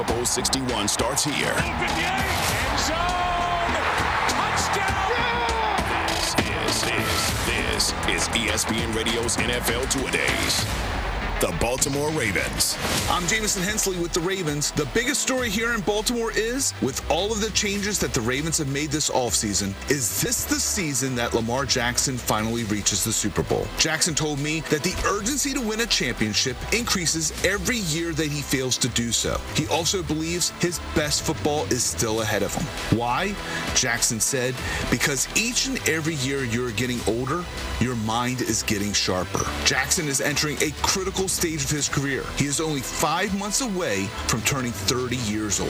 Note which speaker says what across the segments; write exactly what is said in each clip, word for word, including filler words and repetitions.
Speaker 1: Super Bowl sixty-one starts here.
Speaker 2: End zone! Touchdown!
Speaker 1: This is, this is E S P N Radio's N F L Two-A-Days. The Baltimore Ravens.
Speaker 3: I'm Jamison Hensley with the Ravens. The biggest story here in Baltimore is, with all of the changes that the Ravens have made this offseason, is this the season that Lamar Jackson finally reaches the Super Bowl? Jackson told me that the urgency to win a championship increases every year that he fails to do so. He also believes his best football is still ahead of him. Why? Jackson said, because each and every year you're getting older, your mind is getting sharper. Jackson is entering a critical stage of his career. He is only five months away from turning thirty years old.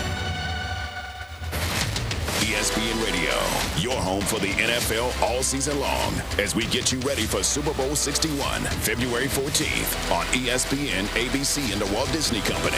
Speaker 1: E S P N Radio, your home for the N F L all season long, as we get you ready for Super Bowl sixty-one, February fourteenth on E S P N, A B C, and the Walt Disney Company.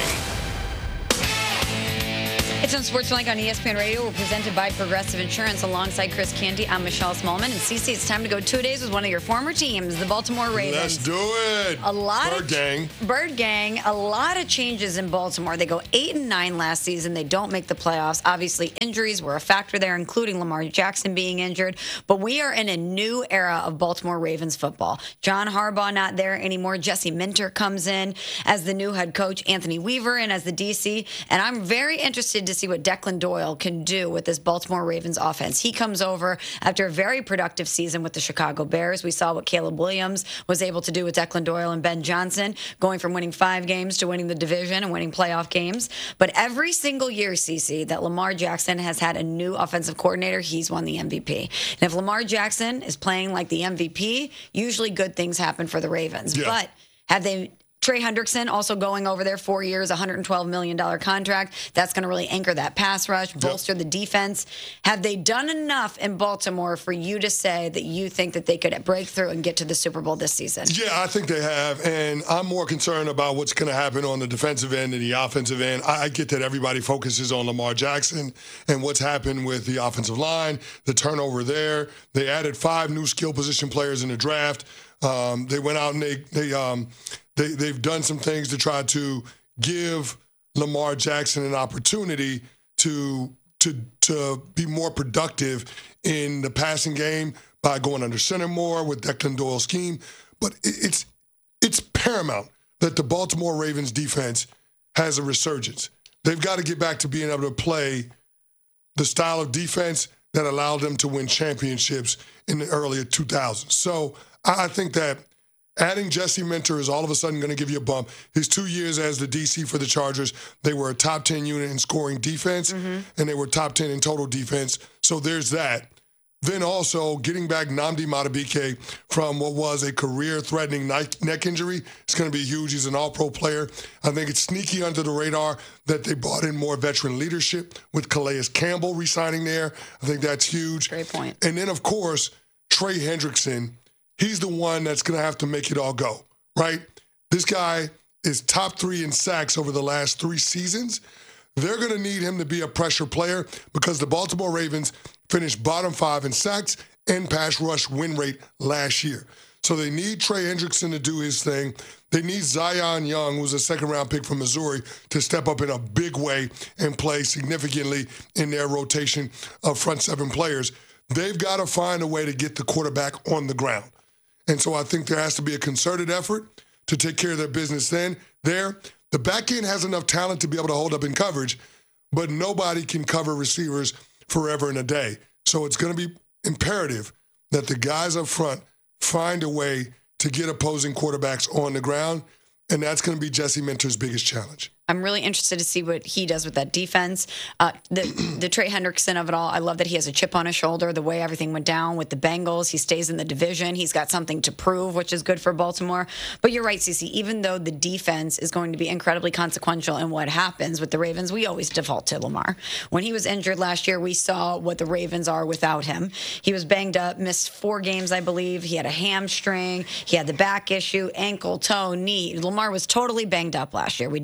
Speaker 4: It's on Sports Flank on E S P N Radio. We're presented by Progressive Insurance. Alongside Chris Canty, I'm Michelle Smallman. And Cece, it's time to go two days with one of your former teams, the Baltimore Ravens.
Speaker 5: Let's do it.
Speaker 4: A lot
Speaker 5: Bird
Speaker 4: of
Speaker 5: Gang.
Speaker 4: Bird Gang. A lot of changes in Baltimore. They go eight and nine last season. They don't make the playoffs. Obviously, injuries were a factor there, including Lamar Jackson being injured. But we are in a new era of Baltimore Ravens football. John Harbaugh not there anymore. Jesse Minter comes in as the new head coach. Anthony Weaver in as the D C. And I'm very interested to see what Declan Doyle can do with this Baltimore Ravens offense. He comes over after a very productive season with the Chicago Bears. We saw what Caleb Williams was able to do with Declan Doyle and Ben Johnson, going from winning five games to winning the division and winning playoff games. But every single year, Cece, that Lamar Jackson has had a new offensive coordinator, he's won the M V P. And if Lamar Jackson is playing like the M V P, usually good things happen for the Ravens.
Speaker 5: Yeah.
Speaker 4: But have they... Trey Hendrickson also going over there, four years, one hundred twelve million dollars contract. That's going to really anchor that pass rush, bolster yep. the defense. Have they done enough in Baltimore for you to say that you think that they could break through and get to the Super Bowl this season?
Speaker 5: Yeah, I think they have. And I'm more concerned about what's going to happen on the defensive end and the offensive end. I get that everybody focuses on Lamar Jackson and what's happened with the offensive line, the turnover there. They added five new skill position players in the draft. Um, they went out and they they um, they they've done some things to try to give Lamar Jackson an opportunity to to to be more productive in the passing game by going under center more with Declan Doyle's scheme. But it's it's paramount that the Baltimore Ravens defense has a resurgence. They've got to get back to being able to play the style of defense that allowed them to win championships in the early two thousands. So I think that adding Jesse Minter is all of a sudden going to give you a bump. His two years as the D C for the Chargers, they were a top ten unit in scoring defense, mm-hmm. and they were top ten in total defense. So there's that. Then also getting back Nnamdi Madubuike from what was a career-threatening neck injury is going to be huge. He's an all-pro player. I think it's sneaky under the radar that they brought in more veteran leadership with Calais Campbell re-signing there. I think that's huge.
Speaker 4: Great point.
Speaker 5: And then, of course, Trey Hendrickson. He's the one that's going to have to make it all go, right? This guy is top three in sacks over the last three seasons. They're going to need him to be a pressure player because the Baltimore Ravens finished bottom five in sacks and pass rush win rate last year. So they need Trey Hendrickson to do his thing. They need Zion Young, who's a second-round pick from Missouri, to step up in a big way and play significantly in their rotation of front seven players. They've got to find a way to get the quarterback on the ground. And so I think there has to be a concerted effort to take care of their business then. There, the back end has enough talent to be able to hold up in coverage, but nobody can cover receivers forever and a day. So it's going to be imperative that the guys up front find a way to get opposing quarterbacks on the ground, and that's going to be Jesse Minter's biggest challenge.
Speaker 4: I'm really interested to see what he does with that defense. Uh, the the Trey Hendrickson of it all, I love that he has a chip on his shoulder, the way everything went down with the Bengals. He stays in the division. He's got something to prove, which is good for Baltimore. But you're right, Cece, even though the defense is going to be incredibly consequential in what happens with the Ravens, we always default to Lamar. When he was injured last year, we saw what the Ravens are without him. He was banged up, missed four games, I believe. He had a hamstring. He had the back issue, ankle, toe, knee. Lamar was totally banged up last year. We did not get the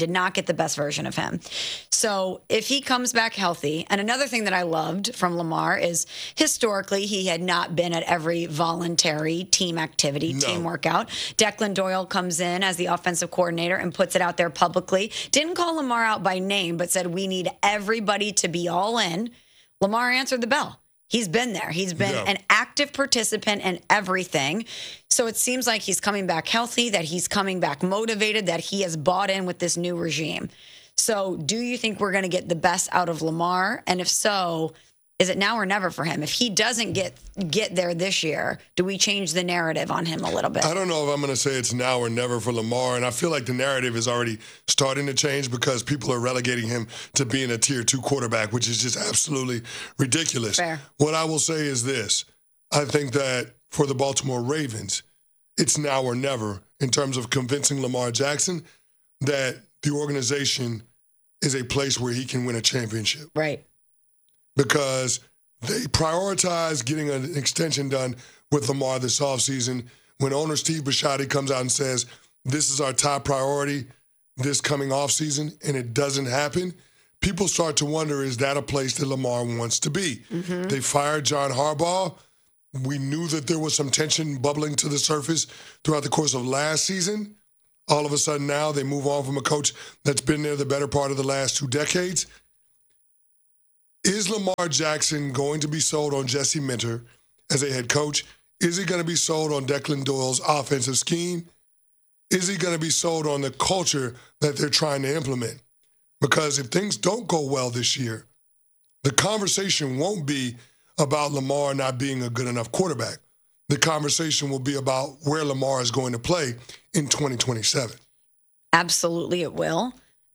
Speaker 4: the best version of him. So if he comes back healthy, and another thing that I loved from Lamar is historically he had not been at every voluntary team activity,
Speaker 5: no.
Speaker 4: team workout. Declan Doyle comes in as the offensive coordinator and puts it out there publicly. Didn't call Lamar out by name, but said we need everybody to be all in. Lamar answered the bell. He's been there. He's been
Speaker 5: yeah.
Speaker 4: an active participant in everything. So it seems like he's coming back healthy, that he's coming back motivated, that he has bought in with this new regime. So do you think we're going to get the best out of Lamar? And if so, is it now or never for him? If he doesn't get get there this year, do we change the narrative on him a little bit?
Speaker 5: I don't know if I'm going to say it's now or never for Lamar, and I feel like the narrative is already starting to change because people are relegating him to being a tier two quarterback, which is just absolutely ridiculous.
Speaker 4: Fair.
Speaker 5: What I will say is this. I think that for the Baltimore Ravens, it's now or never in terms of convincing Lamar Jackson that the organization is a place where he can win a championship.
Speaker 4: Right.
Speaker 5: Because they prioritize getting an extension done with Lamar this offseason. When owner Steve Bisciotti comes out and says, this is our top priority this coming offseason, and it doesn't happen, people start to wonder, is that a place that Lamar wants to be? Mm-hmm. They fired John Harbaugh. We knew that there was some tension bubbling to the surface throughout the course of last season. All of a sudden now they move on from a coach that's been there the better part of the last two decades. Is Lamar Jackson going to be sold on Jesse Minter as a head coach? Is he going to be sold on Declan Doyle's offensive scheme? Is he going to be sold on the culture that they're trying to implement? Because if things don't go well this year, the conversation won't be about Lamar not being a good enough quarterback. The conversation will be about where Lamar is going to play in twenty twenty-seven.
Speaker 4: Absolutely it will.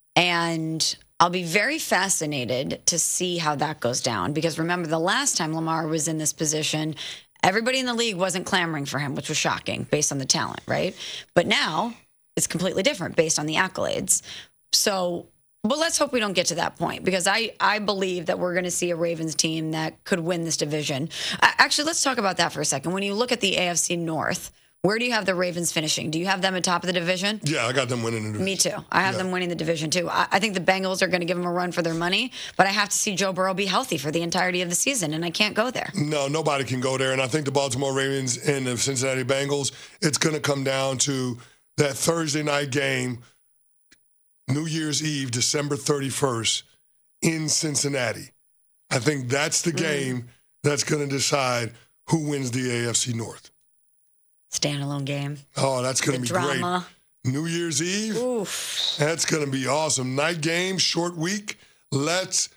Speaker 4: And I'll be very fascinated to see how that goes down because remember the last time Lamar was in this position, everybody in the league wasn't clamoring for him, which was shocking based on the talent, right? But now it's completely different based on the accolades. So, but let's hope we don't get to that point because I, I believe that we're going to see a Ravens team that could win this division. Uh, actually, let's talk about that for a second. When you look at the A F C North, where do you have the Ravens finishing? Do you have them at top of the division?
Speaker 5: Yeah, I got them winning the division.
Speaker 4: Me too. I have yeah. them winning the division too. I, I think the Bengals are going to give them a run for their money, but I have to see Joe Burrow be healthy for the entirety of the season, and I can't go there.
Speaker 5: No, nobody can go there. And I think the Baltimore Ravens and the Cincinnati Bengals, it's going to come down to that Thursday night game, New Year's Eve, December thirty-first, in Cincinnati. I think that's the game mm. that's going to decide who wins the A F C North.
Speaker 4: Standalone game.
Speaker 5: Oh, that's going to be
Speaker 4: drama.
Speaker 5: Great. New Year's Eve.
Speaker 4: Oof.
Speaker 5: That's going to be awesome. Night game, short week. Let's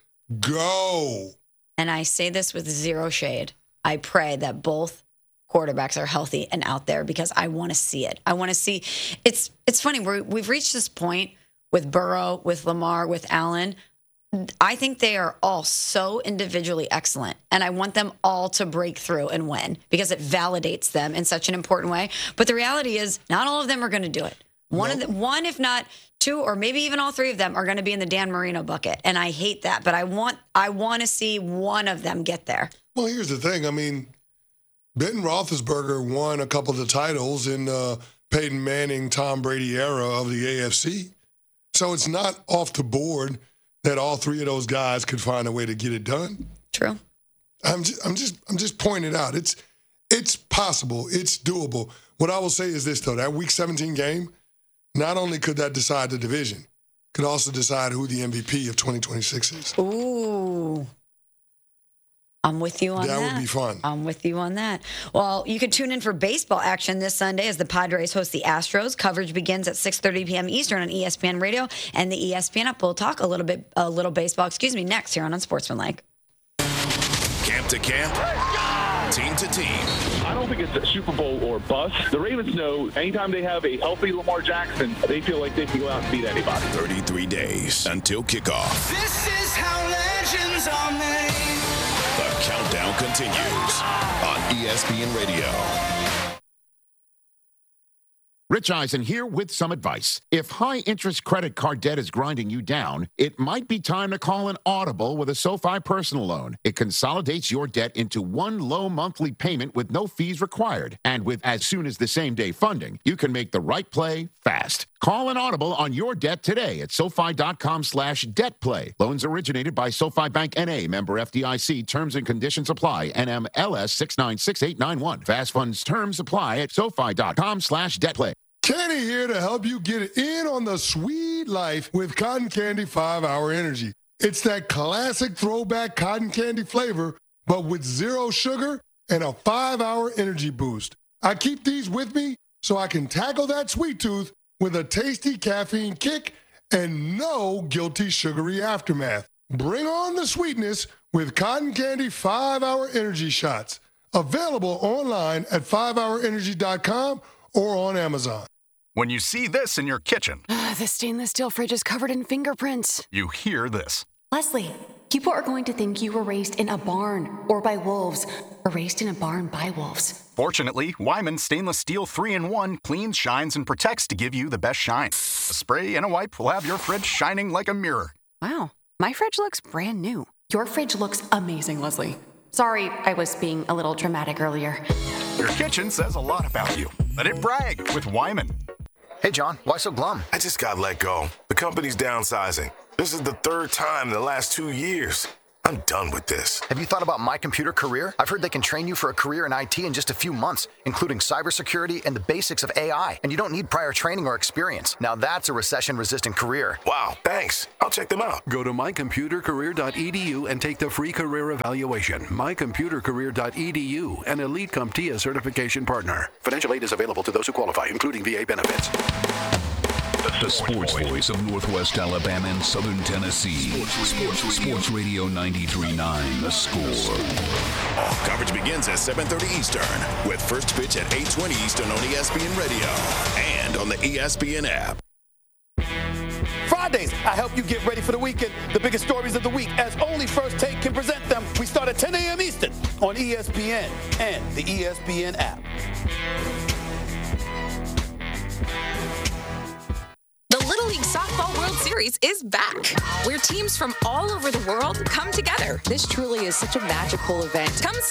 Speaker 5: go.
Speaker 4: And I say this with zero shade. I pray that both quarterbacks are healthy and out there because I want to see it. I want to see. It's it's funny. We're, we've reached this point with Burrow, with Lamar, with Allen. I think they are all so individually excellent, and I want them all to break through and win because it validates them in such an important way. But the reality is not all of them are going to do it. One, nope. of the, one, if not two, or maybe even all three of them are going to be in the Dan Marino bucket, and I hate that. But I want I want to see one of them get there.
Speaker 5: Well, here's the thing. I mean, Ben Roethlisberger won a couple of the titles in the Peyton Manning, Tom Brady era of the A F C. So it's not off the board that all three of those guys could find a way to get it done.
Speaker 4: True.
Speaker 5: I'm just, I'm just, I'm just pointing it out. It's, it's possible. It's doable. What I will say is this, though: that Week seventeen game, not only could that decide the division, could also decide who the M V P of twenty twenty-six is.
Speaker 4: Ooh. I'm with you on that.
Speaker 5: That would be fun.
Speaker 4: I'm with you on that. Well, you can tune in for baseball action this Sunday as the Padres host the Astros. Coverage begins at six thirty p.m. Eastern on E S P N Radio and the E S P N app. We'll talk a little bit, a little baseball, excuse me, next here on Unsportsmanlike.
Speaker 1: Camp to camp, team to team.
Speaker 6: I don't think it's a Super Bowl or bust. The Ravens know anytime they have a healthy Lamar Jackson, they feel like they can go out and beat anybody.
Speaker 1: thirty-three days until kickoff.
Speaker 7: This is how legends are made.
Speaker 1: The countdown continues on E S P N Radio.
Speaker 8: Rich Eisen here with some advice. If high-interest credit card debt is grinding you down, it might be time to call an audible with a SoFi personal loan. It consolidates your debt into one low monthly payment with no fees required. And with as soon as the same day funding, you can make the right play fast. Call an audible on your debt today at SoFi.com slash debt play. Loans originated by SoFi Bank N A, member F D I C. Terms and conditions apply. N M L S six nine six eight nine one. Fast funds terms apply at SoFi.com slash debt play.
Speaker 5: Kenny here to help you get in on the sweet life with Cotton Candy five hour Energy. It's that classic throwback cotton candy flavor, but with zero sugar and a five hour energy boost. I keep these with me so I can tackle that sweet tooth with a tasty caffeine kick and no guilty sugary aftermath. Bring on the sweetness with Cotton Candy five hour Energy Shots. Available online at five hour energy dot com or on Amazon.
Speaker 9: When you see this in your kitchen,
Speaker 10: the stainless steel fridge is covered in fingerprints.
Speaker 9: You hear this.
Speaker 10: Leslie, people are going to think you were raised in a barn or by wolves or raised in a barn by wolves.
Speaker 9: Fortunately, Wyman Stainless Steel three in one cleans, shines, and protects to give you the best shine. A spray and a wipe will have your fridge shining like a mirror.
Speaker 10: Wow, my fridge looks brand new. Your fridge looks amazing, Leslie. Sorry, I was being a little dramatic earlier.
Speaker 9: Your kitchen says a lot about you. Let it brag with Wyman.
Speaker 11: Hey, John, why so glum?
Speaker 12: I just got let go. The company's downsizing. This is the third time in the last two years. I'm done with this.
Speaker 11: Have you thought about My Computer Career? I've heard they can train you for a career in I T in just a few months, including cybersecurity and the basics of A I. And you don't need prior training or experience. Now that's a recession-resistant career.
Speaker 12: Wow, thanks. I'll check them out.
Speaker 13: Go to my computer career dot e d u and take the free career evaluation. my computer career dot e d u, an Elite CompTIA certification partner. Financial aid is available to those who qualify, including V A benefits.
Speaker 14: The sports voice of Northwest Alabama and Southern Tennessee. Sports, sports, sports Radio ninety-three point nine, The Score.
Speaker 1: Coverage begins at seven thirty Eastern with first pitch at eight twenty Eastern on E S P N Radio and on the E S P N app.
Speaker 15: Fridays, I help you get ready for the weekend. The biggest stories of the week, as only First Take can present them. We start at ten a.m. Eastern on E S P N and the E S P N app.
Speaker 16: The Little League Softball World Series is back, where teams from all over the world come together.
Speaker 17: This truly is such a magical event.
Speaker 16: Come